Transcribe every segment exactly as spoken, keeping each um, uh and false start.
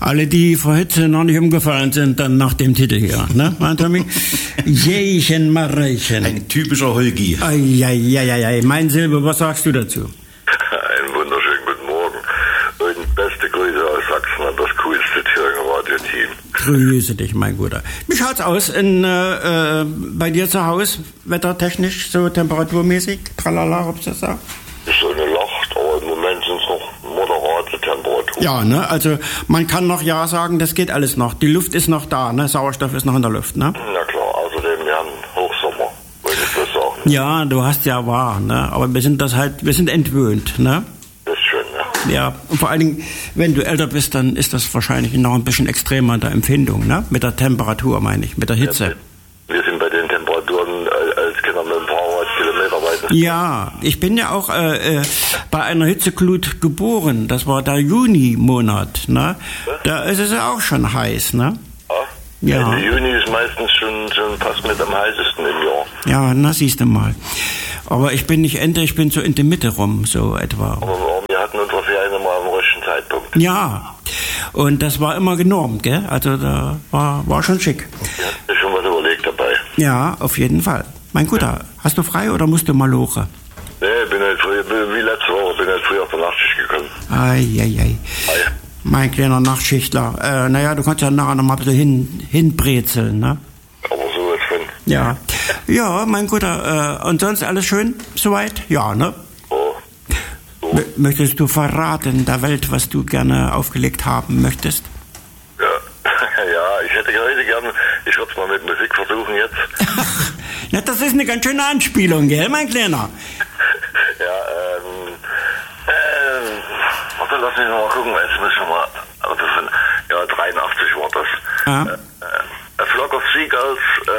Alle, die vor Hitze noch nicht umgefallen sind, dann nach dem Titel hier, ne, mein Tommy? Jächen, Marreichen. Ein typischer Holgi. Eieieiei, mein Silber, was sagst du dazu? Einen wunderschönen guten Morgen und beste Grüße aus Sachsen an das coolste Thüringer Radio-Team. Grüße dich, mein Guter. Wie schaut's aus in, äh, äh, bei dir zu Hause, wettertechnisch, so temperaturmäßig? Tralala, ob du das sagst? Ist so eine Lacht, aber im Moment sind es noch moderate Temperaturen. Ja, ne, also man kann noch ja sagen, das geht alles noch. Die Luft ist noch da, ne, Sauerstoff ist noch in der Luft, ne? Na klar, außerdem wir haben Hochsommer, wollte ich das sagen. Ja, du hast ja wahr, ne, aber wir sind das halt, wir sind entwöhnt, ne? Das ist schön, ja. Ja, und vor allen Dingen, wenn du älter bist, dann ist das wahrscheinlich noch ein bisschen extremer in der Empfindung, ne? Mit der Temperatur, meine ich, mit der Hitze. Wir sind bei den Temperaturen als Kinder mit ein paar hundert Kilometer weit. Ja, ich bin ja auch äh, äh, bei einer Hitzeglut geboren. Das war der Juni-Monat, ne? Da ist es ja auch schon heiß, ne? Ja. Ja. Ende Juni ist meistens schon, schon fast mit am heißesten im Jahr. Ja, na siehst du mal. Aber ich bin nicht Ende, ich bin so in der Mitte rum, so etwa. Aber wir hatten unsere Ferien immer am richtigen Zeitpunkt. Ja, und das war immer genormt, gell? Also da war, war schon schick. Ja, ist schon was überlegt dabei. Ja, auf jeden Fall. Mein Guter, hast du frei oder musst du mal lochen? Nee, bin halt früh, wie letzte Woche, bin halt früh auf der Nachtschicht gekommen. Eieiei. Ei. Mein kleiner Nachtschichtler. Äh, naja, du kannst ja nachher noch mal ein bisschen hin, hinbrezeln, ne? Aber so ist von. Ja. Ja, mein Guter. Äh, und sonst alles schön soweit? Ja, ne? Oh. So. M- möchtest du verraten der Welt, was du gerne aufgelegt haben möchtest? Ja. Ja, ich hätte heute gern, ich würde es mal mit Musik versuchen jetzt. Na, das ist eine ganz schöne Anspielung, gell, mein Kleiner? Ja, ähm, ähm, warte, lass mich mal gucken, jetzt müssen wir mal, also von, ja, dreiundachtzig war das. Ja. Äh, A Flock of Seagulls,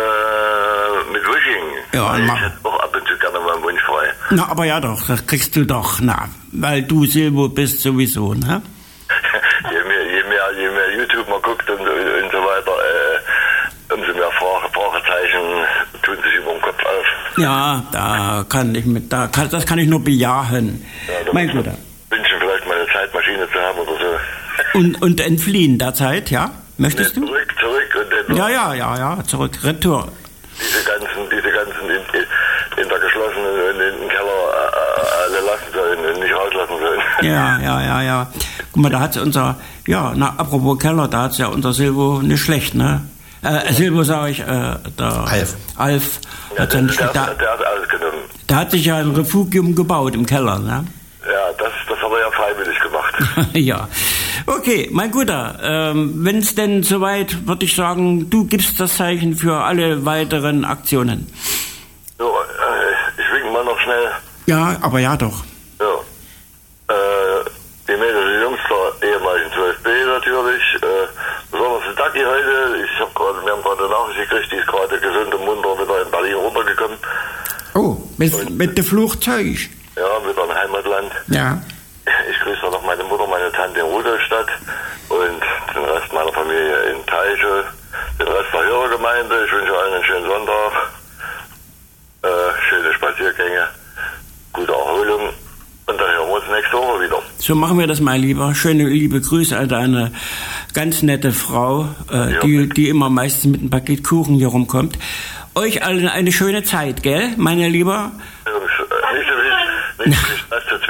äh, mit Wishing. Ja, ich mach. hätte auch ab und zu gerne mal einen Wunsch frei. Na, aber ja doch, das kriegst du doch, na, weil du Silbo bist sowieso, ne? je, mehr, je, mehr, je mehr YouTube man guckt und, und so weiter, äh, umso mehr Frage, Fragezeichen tun sich über den Kopf auf. Ja, da kann ich mit, da kann, das kann ich nur bejahen. Ja, Mein Guter. Wünschen vielleicht mal eine Zeitmaschine zu haben oder so. Und, und entfliehen derzeit, ja? Möchtest Nee, du? Zurück, zurück und dann Ja, ja, ja, ja, zurück, Retour. diese ganzen, diese ganzen in, in der geschlossenen, in den Keller äh, alle lassen sollen und nicht rauslassen sollen. Ja, ja, ja, ja. Guck mal, da hat unser, ja, na, apropos Keller, da hat's ja unser Silvo nicht schlecht, ne? Äh, Silvo sag ich, äh, der Alf. Alf Ja, hat der, ja der, nicht schlecht. der, Da, der hat alles genommen. da hat sich ja ein Refugium gebaut im Keller, ne? Ja, das, das hat er ja freiwillig gemacht. Ja. Okay, mein Guter, ähm, wenn es denn soweit, würde ich sagen, du gibst das Zeichen für alle weiteren Aktionen. So, äh, ich winke mal noch schnell. Ja, aber ja doch. Ja. Äh, die Mädels, die Jungs der ehemaligen zwölf B natürlich. Äh, besonders die Ducky heute. Ich hab gerade, wir haben gerade eine Nachricht gekriegt, die ist gerade gesund und munter wieder in Berlin runtergekommen. Oh, mit, mit dem Flugzeug. Ja, wieder im Heimatland. Ja. Ich grüße noch meine Mutter, meine Tante in Rudolstadt und den Rest meiner Familie in Teiche, den Rest der Hörergemeinde. Ich wünsche allen einen schönen Sonntag, äh, schöne Spaziergänge, gute Erholung und dann hören wir uns nächste Woche wieder. So machen wir das mal lieber. Schöne liebe Grüße an deine ganz nette Frau, äh, Ja. die, die immer meistens mit einem Paket Kuchen hier rumkommt. Euch allen eine schöne Zeit, gell, meine Lieber? Jungs, äh, nicht so viel, nicht so viel Stress zu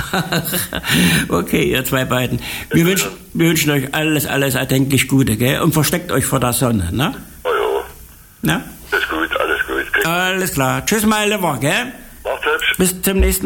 zweit. Okay, ihr zwei beiden. Wir wünschen, wir wünschen euch alles, alles erdenklich Gute, gell? Und versteckt euch vor der Sonne, ne? Oh ja, Na? ist gut, alles gut. Krieg- Alles klar. Tschüss, mein Lieber, gell? Macht's hübsch. Bis zum nächsten Mal.